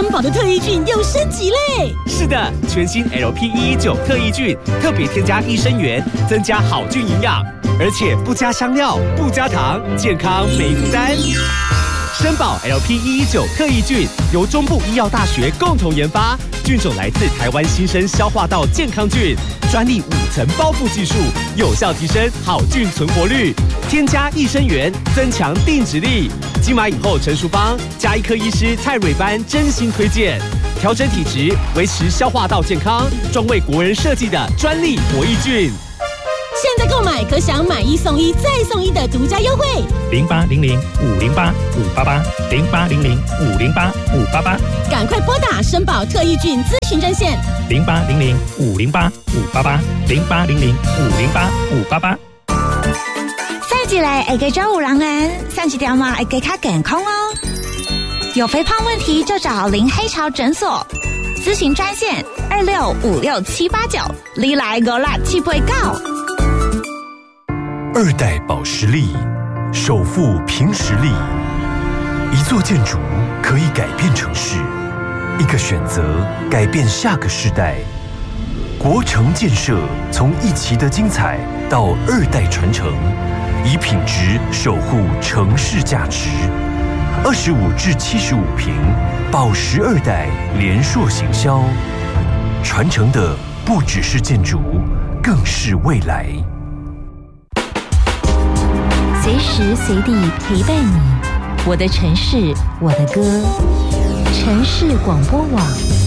生宝的特异菌又升级嘞！ 是的，全新 LP119特异菌特别添加益生元，增加好菌营养，而且不加香料，不加糖，健康没负担。生宝 LP119特异菌由中部医药大学共同研发，菌种来自台湾新生消化道健康菌，专利5层包覆技术，有效提升好菌存活率。添加益生元，增强定植力。金马影后陈淑芳加医科医师蔡蕊班真心推荐，调整体质，维持消化道健康，专为国人设计的专利活益菌。 现在购买可享买1送1再送1的独家优惠 ，0800-508-588，0800-508-588， 赶快拨打生宝特异菌咨询专线 0800-508-588，0800-508-588。 赛季来会给照顾人人，上一条嘛会给他健康哦。有肥胖问题就找林黑潮诊所，咨询专线2656-789，你来我啦789。 2代保时力，首富凭实力。一座建筑可以改变城市，一个选择改变下个世代。国城建设从一期的精彩到2代传承，以品质守护城市价值。25至75坪，保时2代联硕行销，传承的不只是建筑，更是未来。 随时随地陪伴你，我的城市，我的歌。城市广播网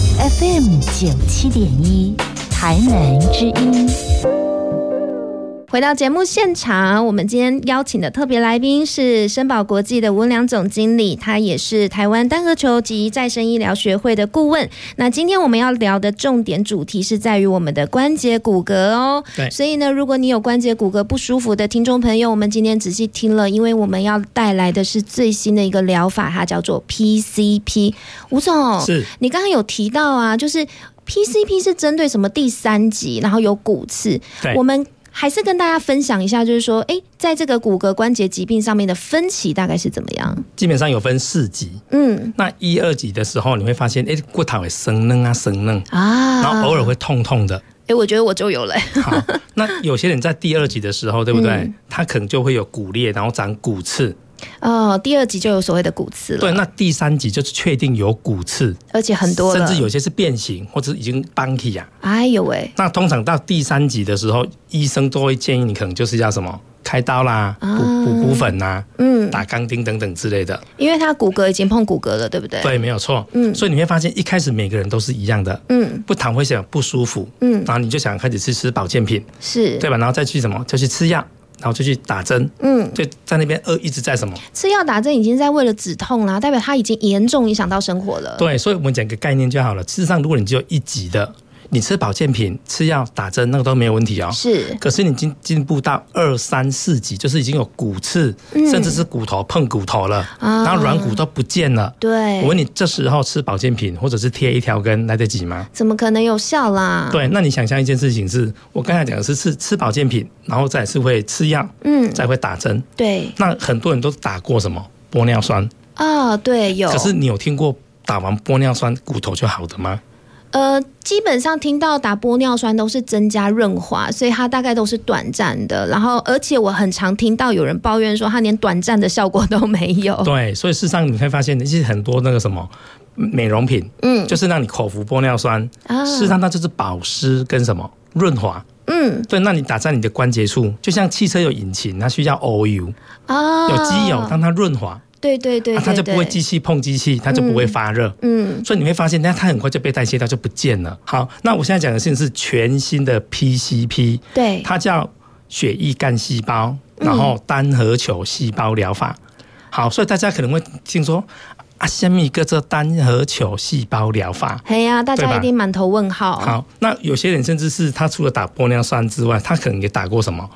FM97.1，台南之音。 回到节目现场，我们今天邀请的特别来宾是生宝国际的文良总经理，他也是台湾单核球及再生医疗学会的顾问。那今天我们要聊的重点主题是在于我们的关节骨骼哦。 对， 所以呢，如果你有关节骨骼不舒服的听众朋友，我们今天仔细听了，因为我们要带来的是最新的一个疗法，它叫做 PCP。吴总， 是你刚刚有提到啊，就是 PCP 是针对什么第3级，然后有骨刺，我们还是跟大家分享一下，就是说，在这个骨骼关节疾病上面的分期大概是怎么样？ 基本上有分4级。那1、2级的时候，你会发现，骨头会生嫩啊，然后偶尔会痛痛的。 我觉得我就有了。 好，那有些人在第2级的时候，对不对？他可能就会有骨裂，然后长骨刺。 第2级就有所谓的骨刺了。 对，那第3级就是确定有骨刺， 而且很多了， 甚至有些是变形或者已经崩起啊。 哎呦喂！ 那通常到第3级的时候，医生都会建议你可能就是要什么开刀啦、补骨粉啦、打钢钉等等之类的， 因为它骨骼已经碰骨骼了，对不对？ 对，没有错。所以你会发现一开始每个人都是一样的，不躺会想不舒服，然后你就想开始吃保健品， 是对吧？然后再去什么，就去吃药。然后就去打针，就在那边一直在什么吃药打针已经在为了止痛啦，代表它已经严重影响到生活了。 对，所以我们讲个概念就好了。事实上，如果你只有1级的，你吃保健品、吃药、打针，那个都没有问题哦。 是， 可是你进步到2、3、4级，就是已经有骨刺，甚至是骨头碰骨头了，然后软骨都不见了。 对， 我问你，这时候吃保健品或者是贴1条根来得及吗？ 怎么可能有效啦？ 对，那你想象一件事情是，我刚才讲的是吃保健品，然后再是会吃药，再会打针。 对， 那很多人都打过什么玻尿酸啊？对，有。 可是你有听过打完玻尿酸骨头就好的吗？ 基本上听到打玻尿酸都是增加润滑，所以它大概都是短暂的。然后，而且我很常听到有人抱怨说，它连短暂的效果都没有。 对，所以事实上你会发现，其实很多那个什么美容品，就是让你口服玻尿酸，事实上它就是保湿跟什么润滑。对，那你打在你的关节处，就像汽车有引擎，它需要 OU， 有机油让它润滑。 对， 它就不会机器碰机器，它就不会发热。所以你会发现，它很快就被代谢掉，就不见了。好，那我现在讲的是全新的 PCP， 对， 它叫血液干细胞，然后单核球细胞疗法。好，所以大家可能会听说什么叫做单核球细胞疗法？ 嘿呀，大家一定满头问号。 好，那有些人甚至是他除了打玻尿酸之外，他可能也打过什么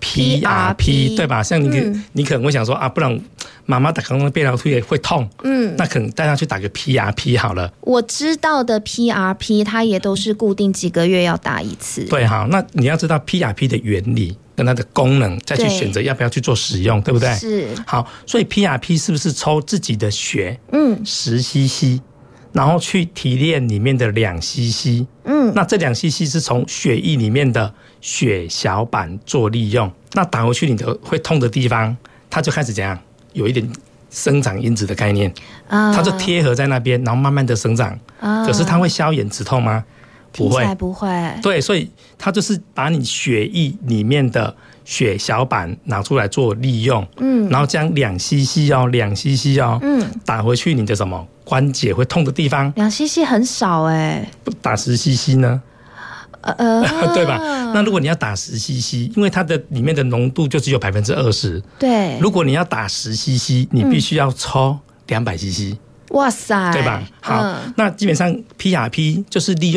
PRP， 对吧？像你可能会想说不然妈妈打刚刚被疗推会痛，那可能带他去打个 PRP 好了。 我知道的 PRP 它也都是固定几个月要打一次。 对，好，那你要知道 PRP 的原理跟它的功能，再去选择要不要去做使用，对不对？ 是。 好，所以 PRP 是不是抽自己的血，10cc， 然后去提炼里面的2cc，那这2cc是从血液里面的血小板做利用，那打回去你的会痛的地方，它就开始怎样，有一点生长因子的概念，它就贴合在那边，然后慢慢的生长，可是它会消炎止痛吗？不会， 不会。 对，所以它就是把你血液里面的血小板拿出来做利用，然后将2cc 哦，打回去你的什么关节会痛的地方。 2cc 很少哎， 打10cc呢？对吧？那如果你要打10cc，因为它的里面的浓度就只有20%， 对。 如果你要打10cc，你必须要抽200cc， 哇塞， 对吧？好，那基本上 PRP 就是利用